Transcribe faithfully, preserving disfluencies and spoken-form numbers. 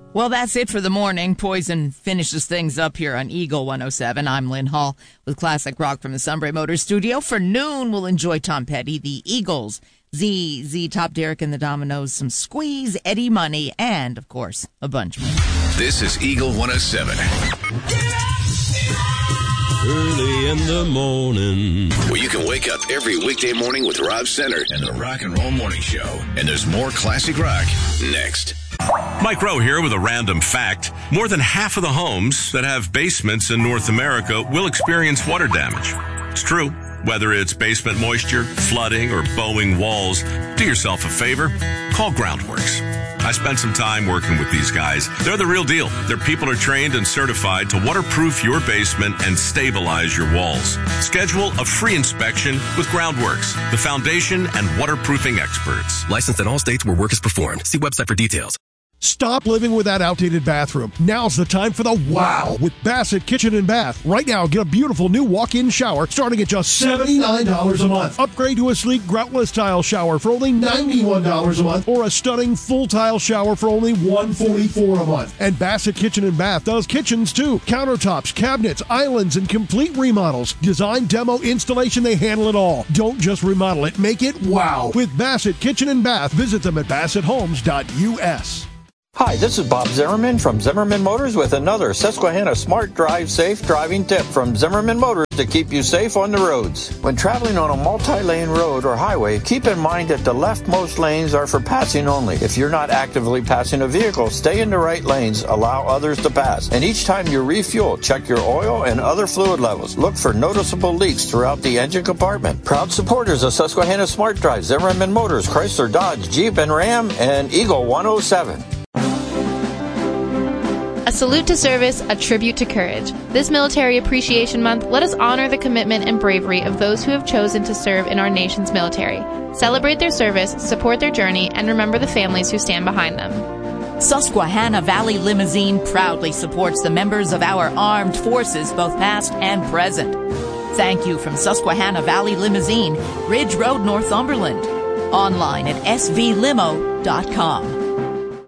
Well, that's it for the morning. Poison finishes things up here on Eagle one oh seven. I'm Lynn Hall with classic rock from the Sunbury Motors studio. For noon, we'll enjoy Tom Petty, the Eagles, Z, Z Top, Derek and the Dominoes, some Squeeze, Eddie Money, and, of course, a bunch more. This is Eagle one oh seven. Early in the morning, where you can wake up every weekday morning with Rob Center and the Rock and Roll Morning Show. And there's more classic rock next. Mike Rowe here with a random fact. More than half of the homes that have basements in North America will experience water damage. It's true. Whether it's basement moisture, flooding, or bowing walls, do yourself a favor. Call Groundworks. I spent some time working with these guys. They're the real deal. Their people are trained and certified to waterproof your basement and stabilize your walls. Schedule a free inspection with Groundworks, the foundation and waterproofing experts. Licensed in all states where work is performed. See website for details. Stop living with that outdated bathroom. Now's the time for the wow with Bassett Kitchen and Bath. Right now, get a beautiful new walk-in shower starting at just seventy-nine dollars a month. Upgrade to a sleek groutless tile shower for only ninety-one dollars a month, or a stunning full tile shower for only one hundred forty-four dollars a month. And Bassett Kitchen and Bath does kitchens too. Countertops, cabinets, islands, and complete remodels. Design, demo, installation, they handle it all. Don't just remodel it, make it wow. With Bassett Kitchen and Bath, visit them at bassett homes dot u s. Hi, this is Bob Zimmerman from Zimmerman Motors with another Susquehanna Smart Drive Safe Driving tip from Zimmerman Motors to keep you safe on the roads. When traveling on a multi-lane road or highway, keep in mind that the leftmost lanes are for passing only. If you're not actively passing a vehicle, stay in the right lanes, allow others to pass. And each time you refuel, check your oil and other fluid levels. Look for noticeable leaks throughout the engine compartment. Proud supporters of Susquehanna Smart Drive, Zimmerman Motors, Chrysler, Dodge, Jeep, and Ram, and Eagle one oh seven. A salute to service, a tribute to courage. This Military Appreciation Month, let us honor the commitment and bravery of those who have chosen to serve in our nation's military. Celebrate their service, support their journey, and remember the families who stand behind them. Susquehanna Valley Limousine proudly supports the members of our armed forces, both past and present. Thank you from Susquehanna Valley Limousine, Ridge Road, Northumberland. Online at s v limo dot com.